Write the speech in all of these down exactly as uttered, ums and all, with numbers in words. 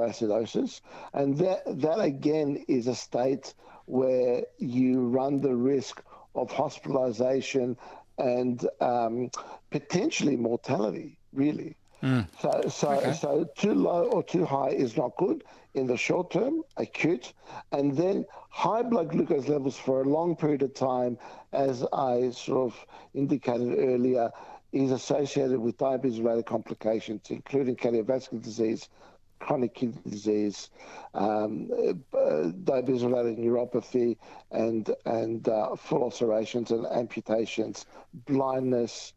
ketoacidosis. And that, that again is a state where you run the risk of hospitalization and um, potentially mortality, really. Mm. So, so, okay. so too low or too high is not good in the short term, acute, and then high blood glucose levels for a long period of time, as I sort of indicated earlier, is associated with diabetes-related complications, including cardiovascular disease, chronic kidney disease, um, uh, diabetes-related neuropathy, and and uh, full ulcerations and amputations, blindness,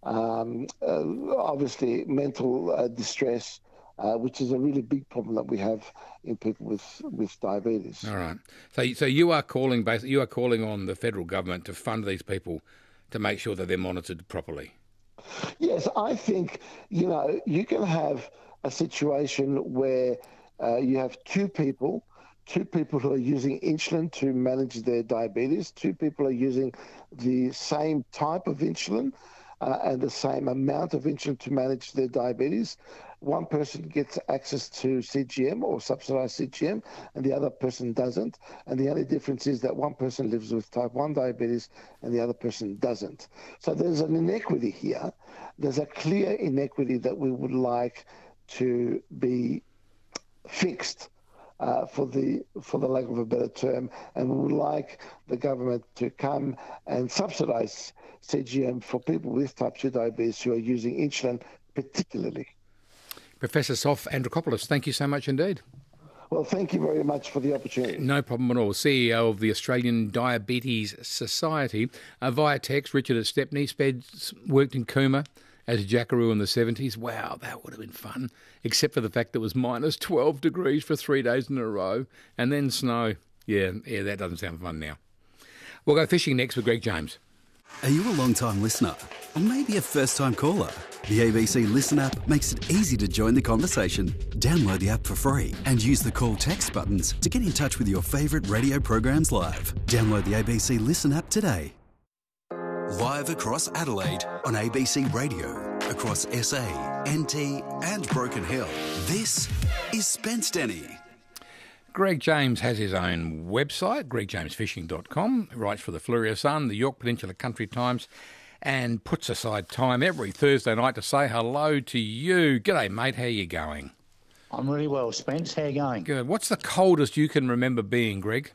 um, uh, obviously mental uh, distress, uh, which is a really big problem that we have in people with, with diabetes. All right. So so you are calling basically you are calling on the federal government to fund these people to make sure that they're monitored properly. Yes, I think, you know, you can have a situation where uh, you have two people, two people who are using insulin to manage their diabetes, two people are using the same type of insulin uh, and the same amount of insulin to manage their diabetes. One person gets access to C G M or subsidized C G M and the other person doesn't. And the only difference is that one person lives with type one diabetes and the other person doesn't. So there's an inequity here. There's a clear inequity that we would like to be fixed, uh, for the for the lack of a better term, and we would like the government to come and subsidise C G M for people with type two diabetes who are using insulin particularly. Professor Sof Andrikopoulos, thank you so much indeed. Well, thank you very much for the opportunity. No problem at all. C E O of the Australian Diabetes Society. Uh, via text, Richard at Stepney, sped, worked in Cooma as a jackaroo in the seventies. Wow, that would have been fun, except for the fact that it was minus twelve degrees for three days in a row, and then snow. Yeah, yeah, that doesn't sound fun now. We'll go fishing next with Greg James. Are you a long-time listener? Or maybe a first-time caller? The A B C Listen app makes it easy to join the conversation. Download the app for free and use the call text buttons to get in touch with your favourite radio programs live. Download the A B C Listen app today. Live across Adelaide on A B C Radio, across S A, N T and Broken Hill. This is Spence Denny. Greg James has his own website, greg james fishing dot com. He writes for the Fleurieu Sun, the York Peninsula Country Times, and puts aside time every Thursday night to say hello to you. G'day, mate. How you going? I'm really well, Spence. How you going? Good. What's the coldest you can remember being, Greg?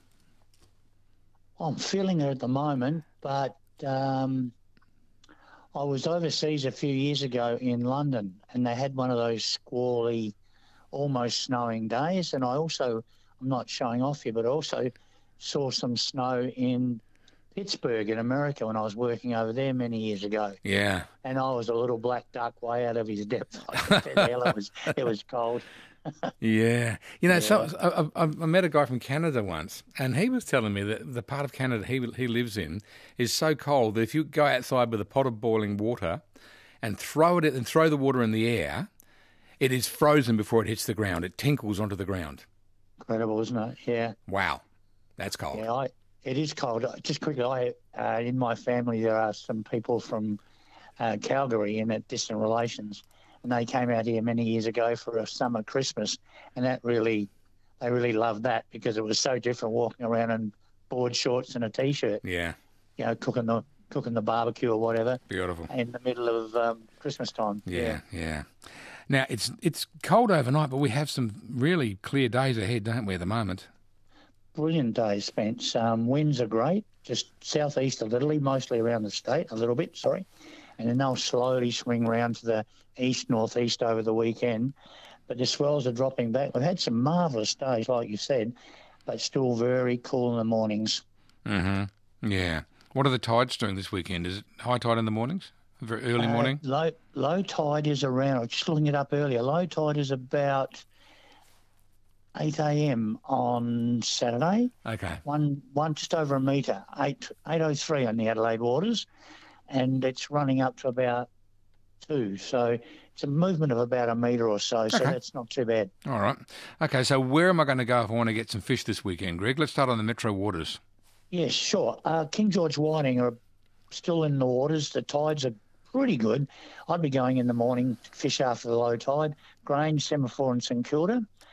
I'm feeling it at the moment, but um, I was overseas a few years ago in London, and they had one of those squally, almost snowing days, and I also... I'm not showing off here, but also saw some snow in Pittsburgh in America when I was working over there many years ago. Yeah. And I was a little black duck way out of his depth. I could tell it was, it was cold. Yeah. You know, Yeah. so I, I, I met a guy from Canada once, and he was telling me that the part of Canada he he lives in is so cold that if you go outside with a pot of boiling water and throw it and throw the water in the air, it is frozen before it hits the ground. It tinkles onto the ground. Incredible, isn't it? Yeah. Wow, that's cold. Yeah, I, it is cold. Just quickly, I uh, in my family there are some people from uh, Calgary and at distant relations, and they came out here many years ago for a summer Christmas, and that really, they really loved that because it was so different walking around in board shorts and a t-shirt. Yeah. You know, cooking the cooking the barbecue or whatever. Beautiful. In the middle of um, Christmas time. Yeah, yeah. yeah. Now, it's it's cold overnight, but we have some really clear days ahead, don't we, at the moment? Brilliant days, Spence. Um, winds are great, just southeast of Italy, mostly around the state, a little bit, sorry. And then they'll slowly swing round to the east-northeast over the weekend. But the swells are dropping back. We've had some marvellous days, like you said, but still very cool in the mornings. Mm-hmm. Yeah. What are the tides doing this weekend? Is it high tide in the mornings? Very early morning? Uh, low low tide is around, I was just looking it up earlier, low tide is about eight a.m. on Saturday. Okay. One, one just over a metre, eight eight oh three on the Adelaide waters, and it's running up to about two. So it's a movement of about a metre or so, so Okay. that's not too bad. All right. Okay, so where am I going to go if I want to get some fish this weekend, Greg? Let's start on the Metro waters. Yes, sure. Uh, King George whiting are still in the waters. The tides are pretty good. I'd be going in the morning to fish after the low tide. Grange, Semaphore and St Kilda.